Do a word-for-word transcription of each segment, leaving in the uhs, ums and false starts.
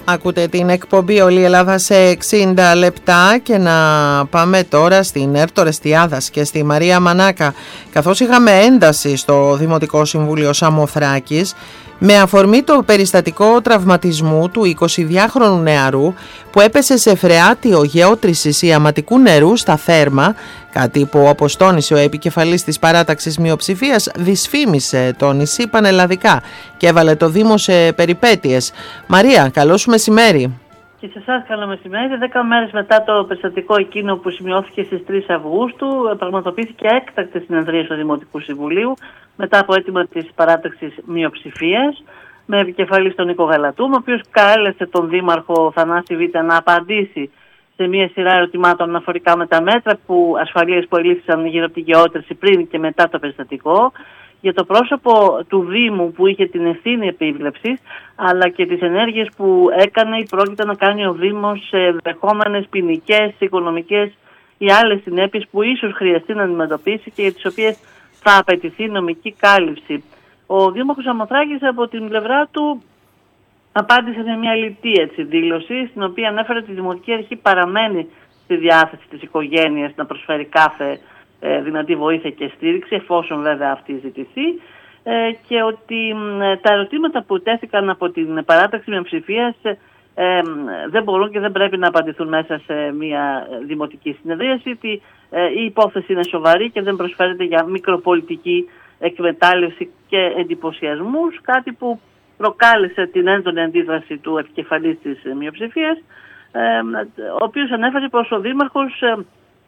Ακούτε την εκπομπή Όλη η Ελλάδα σε εξήντα λεπτά και να πάμε τώρα στην Έρτο Ρεστιάδας και στη Μαρία Μανάκα. Καθώς είχαμε ένταση στο Δημοτικό Συμβούλιο Σαμοθράκης με αφορμή το περιστατικό τραυματισμού του εικοσιδυάχρονου νεαρού που έπεσε σε φρεάτιο γεώτρησης ιαματικού νερού στα Θέρμα, κάτι που, όπως τόνισε ο επικεφαλής της παράταξης μειοψηφίας, δυσφήμισε το νησί πανελλαδικά και έβαλε το Δήμο σε περιπέτειες. Μαρία, καλό σου μεσημέρι. Και σε εσάς καλό μεσημέρι. Δέκα μέρες μετά το περιστατικό εκείνο που σημειώθηκε στις τρεις Αυγούστου, πραγματοποιήθηκε έκτακτη συνεδρία του Δημοτικού Συμβουλίου μετά από αίτημα της παράταξης μειοψηφίας, με επικεφαλής τον Νίκο Γαλατούμ, ο οποίος κάλεσε τον Δήμαρχο Θανάση Β' να απαντήσει σε μια σειρά ερωτημάτων αναφορικά με τα μέτρα που ασφαλείας που ελήφθησαν γύρω από τη γεώτρηση πριν και μετά το περιστατικό, για το πρόσωπο του Δήμου που είχε την ευθύνη επίβλεψης, αλλά και τις ενέργειες που έκανε ή πρόκειται να κάνει ο Δήμος σε δεχόμενες ποινικές, οικονομικές ή άλλες συνέπειες που ίσως χρειαστεί να αντιμετωπίσει και για τις οποίες θα απαιτηθεί νομική κάλυψη. Ο Δήμαρχος Σαμοθράκης από την πλευρά του απάντησε με μια λιτή έτσι, δήλωση, στην οποία ανέφερε ότι η Δημοτική Αρχή παραμένει στη διάθεση της οικογένειας να προσφέρει κάθε ε, δυνατή βοήθεια και στήριξη, εφόσον βέβαια αυτή ζητηθεί, ε, και ότι ε, τα ερωτήματα που τέθηκαν από την παράταξη μειοψηφίας ε, ε, δεν μπορούν και δεν πρέπει να απαντηθούν μέσα σε μια δημοτική συνεδρίαση, ότι ε, η υπόθεση είναι σοβαρή και δεν προσφέρεται για μικροπολιτική εκμετάλλευση και εντυπωσιασμούς, κάτι που προκάλεσε την έντονη αντίδραση του επικεφαλής της μειοψηφίας, ε, ο οποίος ανέφερε πως ο Δήμαρχος ε,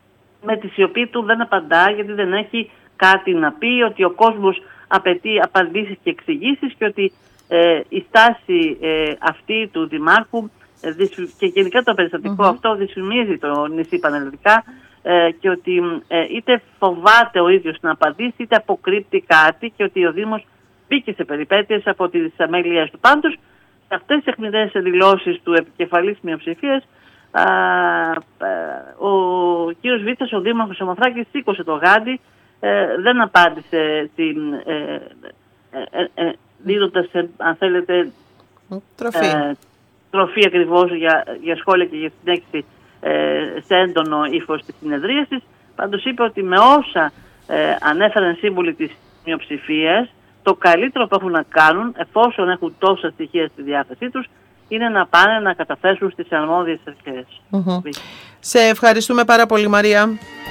με τη σιωπή του δεν απαντά γιατί δεν έχει κάτι να πει, ότι ο κόσμος απαιτεί απαντήσεις και εξηγήσεις και ότι ε, η στάση ε, αυτή του Δημάρχου ε, και γενικά το περιστατικό mm-hmm. αυτό δυσφημίζει το νησί πανελλαδικά ε, και ότι ε, είτε φοβάται ο ίδιος να απαντήσει είτε αποκρύπτει κάτι και ότι ο Δήμος μπήκε σε περιπέτειες από τις αμέλειες του. Πάντως, σε αυτές τις αιχμηρές δηλώσεις του επικεφαλής μειοψηφίας, α, α, ο κύριος Βίτσας, ο Δήμαρχος Σαμοθράκης, σήκωσε το γάντι, ε, δεν απάντησε την, ε, ε, ε, ε, δίνοντας, ε, αν θέλετε, τροφή, ε, τροφή ακριβώς για, για σχόλια και για συνέχιση ε, σε έντονο ύφος της συνεδρίασης. Πάντως είπε ότι με όσα ε, ανέφεραν σύμβουλοι της μειοψηφίας, το καλύτερο που έχουν να κάνουν, εφόσον έχουν τόσα στοιχεία στη διάθεσή τους, είναι να πάνε να καταθέσουν στις αρμόδιες αρχές. Mm-hmm. Σε ευχαριστούμε πάρα πολύ, Μαρία.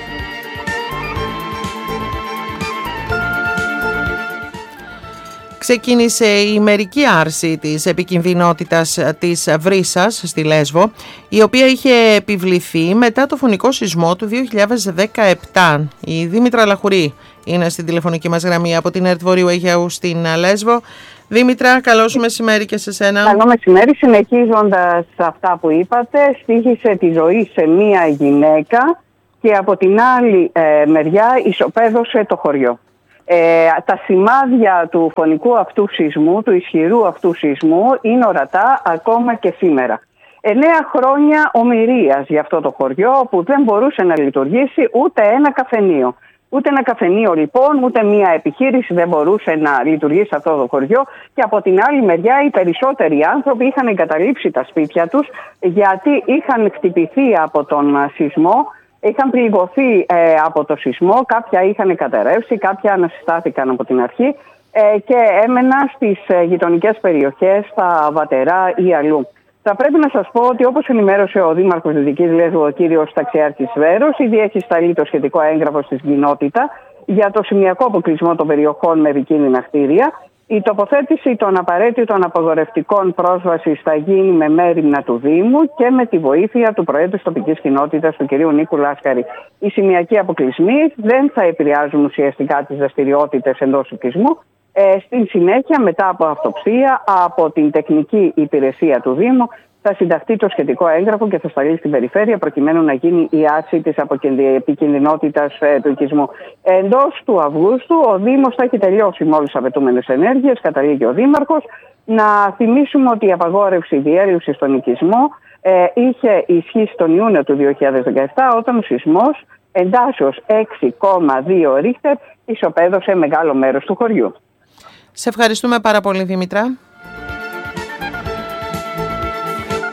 Ξεκίνησε η μερική άρση της επικινδυνότητας της βρύσας στη Λέσβο, η οποία είχε επιβληθεί μετά το φωνικό σεισμό του δύο χιλιάδες δεκαεπτά. Η Δήμητρα Λαχουρή είναι στην τηλεφωνική μας γραμμή από την ΕΡΤ Βορείου Αιγαίου στην Λέσβο. Δήμητρα, καλό σου μεσημέρι και σε σένα. Καλό μεσημέρι. Συνεχίζοντας αυτά που είπατε, στοίχησε τη ζωή σε μία γυναίκα και από την άλλη ε, μεριά ισοπαίδωσε το χωριό. Ε, τα σημάδια του φωνικού αυτού σεισμού, του ισχυρού αυτού σεισμού, είναι ορατά ακόμα και σήμερα. Εννέα χρόνια ομηρίας για αυτό το χωριό που δεν μπορούσε να λειτουργήσει ούτε ένα καφενείο. Ούτε ένα καφενείο λοιπόν, ούτε μια επιχείρηση δεν μπορούσε να λειτουργήσει σε αυτό το χωριό και από την άλλη μεριά οι περισσότεροι άνθρωποι είχαν εγκαταλείψει τα σπίτια τους γιατί είχαν χτυπηθεί από τον σεισμό, είχαν πληγωθεί ε, από το σεισμό, κάποια είχαν καταρρεύσει, κάποια ανασυστάθηκαν από την αρχή ε, και έμεναν στις ε, γειτονικές περιοχές, στα Βατερά ή αλλού. Θα πρέπει να σας πω ότι όπως ενημέρωσε ο Δήμαρχος Δυτικής Λέσβου, ο κύριος Ταξιάρχης Βέρος, ήδη έχει σταλεί το σχετικό έγγραφο στην κοινότητα για το σημειακό αποκλεισμό των περιοχών με επικίνδυνα κτίρια. Η τοποθέτηση των απαραίτητων απογορευτικών πρόσβασης θα γίνει με μέριμνα του Δήμου και με τη βοήθεια του Προέδρου της τοπικής κοινότητας, του κ. Νίκου Λάσκαρη. Οι σημειακοί αποκλεισμοί δεν θα επηρεάζουν ουσιαστικά τις δραστηριότητες εντός του οικισμού. Ε, στην συνέχεια, μετά από αυτοψία, από την τεχνική υπηρεσία του Δήμου, θα συνταχθεί το σχετικό έγγραφο και θα σταλεί στην περιφέρεια προκειμένου να γίνει η άρση της επικινδυνότητας ε, του οικισμού. Εντός του Αυγούστου, ο Δήμος θα έχει τελειώσει με όλες τις απαιτούμενες ενέργειες, καταλήγει ο Δήμαρχος. Να θυμίσουμε ότι η απαγόρευση διέλευσης στον οικισμό ε, είχε ισχύσει τον Ιούνιο του δύο χιλιάδες δεκαεπτά, όταν ο σεισμός εντάσσεως έξι κόμμα δύο ρίχτερ ισοπαίδωσε μεγάλο μέρος του χωριού. Σε ευχαριστούμε πάρα πολύ, Δήμητρα.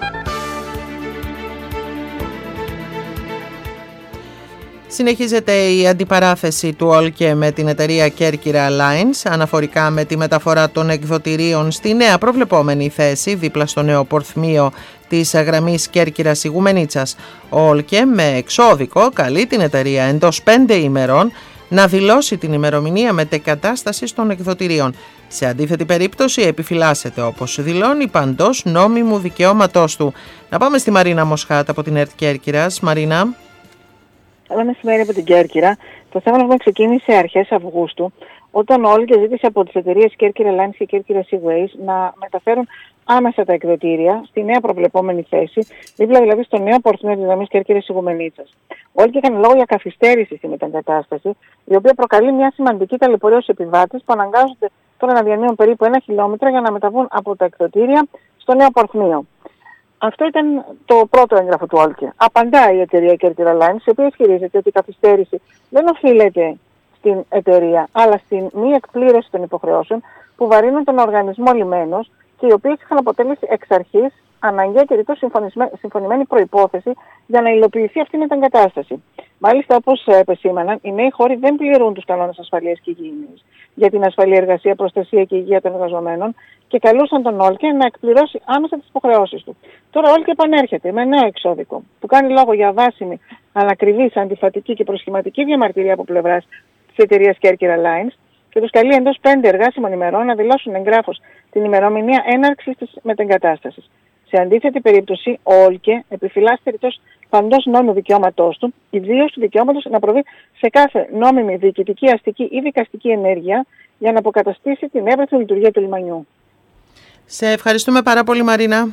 Συνεχίζεται η αντιπαράθεση του Όλκε με την εταιρεία Κέρκυρα Lines αναφορικά με τη μεταφορά των εκδοτηρίων στη νέα προβλεπόμενη θέση δίπλα στο νέο πορθμίο της γραμμής Κέρκυρας Ιγουμενίτσας. Ο Όλκε με εξώδικο καλεί την εταιρεία εντός πέντε ημερών να δηλώσει την ημερομηνία μετεκατάστασης των εκδοτηρίων. Σε αντίθετη περίπτωση επιφυλάσσεται, όπως δηλώνει, παντός νόμιμου δικαιώματός του. Να πάμε στη Μαρίνα Μοσχάτ από την ΕΡΤ Κέρκυρας. Μαρίνα. Καλό μεσημέρι από την Κέρκυρα. Το θέμα μας ξεκίνησε αρχές Αυγούστου, όταν ο Όλκε ζήτησε από τις εταιρείες Κέρκυρα Lines και Κέρκυρα Seaways να μεταφέρουν άμεσα τα εκδοτήρια στη νέα προβλεπόμενη θέση, δίπλα δηλαδή στο νέο πορθμίο της γραμμής Κέρκυρας Ιγουμενίτσας. Ο Όλκε έκανε λόγο για καθυστέρηση στη μετεγκατάσταση, η οποία προκαλεί μια σημαντική ταλαιπωρία στους επιβάτες που αναγκάζονται τώρα να διανύουν περίπου ένα χιλιόμετρο για να μεταβούν από τα εκδοτήρια στο νέο πορθμίο. Αυτό ήταν το πρώτο έγγραφο του Όλκε. Απαντά η εταιρεία Κέρκυρα Lines, η οποία ισχυρίζεται ότι η καθυστέρηση δεν οφείλεται στην εταιρεία, αλλά στην μη εκπλήρωση των υποχρεώσεων που βαρύνουν τον οργανισμό λιμένος και οι οποίες είχαν αποτελέσει εξ αρχής αναγκαία και ρητός συμφωνημένη προϋπόθεση για να υλοποιηθεί αυτή η μετεγκατάσταση. Μάλιστα, όπως επεσήμαναν, οι νέοι χώροι δεν πληρούν τους κανόνες ασφαλείας και υγιεινής για την ασφαλή εργασία, προστασία και υγεία των εργαζομένων και καλούσαν τον Όλκε να εκπληρώσει άμεσα τις υποχρεώσεις του. Τώρα ο Όλκε επανέρχεται με νέο εξώδικο που κάνει λόγο για βάσιμη, ανακριβής, αντιφατική και προσχηματική διαμαρτυρία από πλευράς της εταιρείας Κέρκυρα Lines και τους καλεί εντός πέντε εργάσιμων ημερών να δηλώσουν εγγράφως την ημερομηνία έναρξης της μετεγκατάστασης. Σε αντίθετη περίπτωση, ο Όλκε επιφυλάσσεται ρητός παντός νόμιμου δικαιώματός του, ιδίως του δικαιώματος να προβεί σε κάθε νόμιμη διοικητική, αστική ή δικαστική ενέργεια για να αποκαταστήσει την εύρυθμη λειτουργία του λιμανιού. Σε ευχαριστούμε πάρα πολύ, Μαρίνα.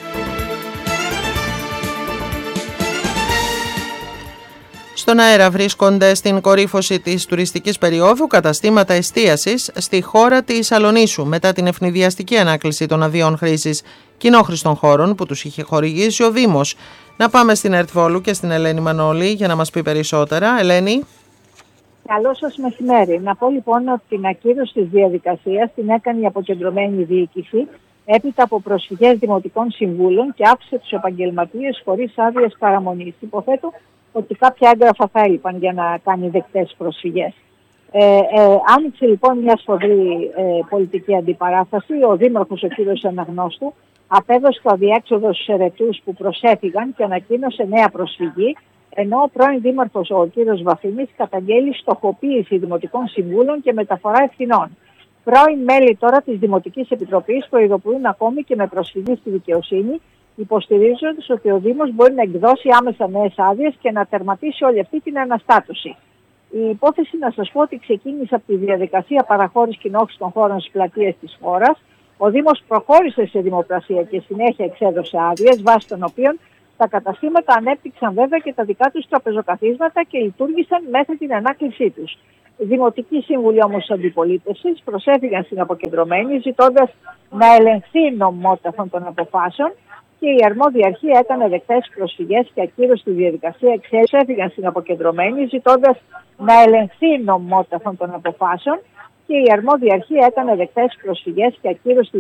Στον αέρα βρίσκονται στην κορύφωση της τουριστικής περίοδου καταστήματα εστίασης στη χώρα της Αλονίσου μετά την ευνηδιαστική ανάκληση των αδειών χρήσης κοινόχρηστων χώρων που τους είχε χορηγήσει ο Δήμος. Να πάμε στην ΕΡΤ Βόλου και στην Ελένη Μανώλη για να μας πει περισσότερα. Ελένη. Καλό σας μεσημέρι. Να πω λοιπόν ότι την ακύρωση της διαδικασίας την έκανε η αποκεντρωμένη διοίκηση έπειτα από προσφυγές δημοτικών συμβούλων και άφησε τους επαγγελματίες χωρίς άδειες παραμονής. Υποθέτω ότι κάποια έγγραφα θα έλειπαν για να κάνει δεκτές προσφυγές. Ε, ε, άνοιξε λοιπόν μια σφοδρή ε, πολιτική αντιπαράθεση. Ο Δήμαρχος, ο κύριος Αναγνώστου, απέδωσε το αδιέξοδο στους ερετούς που προσέφυγαν και ανακοίνωσε νέα προσφυγή, ενώ ο πρώην Δήμαρχος, ο κύριος Βαφήμης, καταγγέλει στοχοποίηση δημοτικών συμβούλων και μεταφορά ευθυνών. Πρώην μέλη τώρα της Δημοτικής Επιτροπής προειδοποιούν ακόμη και με προσφυγή στη δικαιοσύνη, υποστηρίζοντας ότι ο Δήμος μπορεί να εκδώσει άμεσα νέες άδειες και να τερματίσει όλη αυτή την αναστάτωση. Η υπόθεση, να σας πω, ότι ξεκίνησε από τη διαδικασία παραχώρησης κοινόχρηστων των χώρων στις πλατείες της χώρας. Ο Δήμος προχώρησε σε δημοπρασία και συνέχεια εξέδωσε άδειες, βάσει των οποίων τα καταστήματα ανέπτυξαν βέβαια και τα δικά τους τραπεζοκαθίσματα και λειτουργήσαν μέχρι την ανάκλησή τους. Οι δημοτικοί σύμβουλοι όμως της αντιπολίτευσης προσέφηγαν στην αποκεντρωμένη, ζητώντας να ελεγχθεί η νομιμότητα αυτών των αποφάσεων και η αρμόδια αρχή έκανε δεκτές προσφυγές και ακύρωσε τη διαδικασία εξέλιξης. Προσέφηγαν στην αποκεντρωμένη, ζητώντας να ελεγχθεί η νομιμότητα αυτών των αποφάσεων και η αρμόδια αρχή έκανε δεκτές προσφυγές και ακύρωσε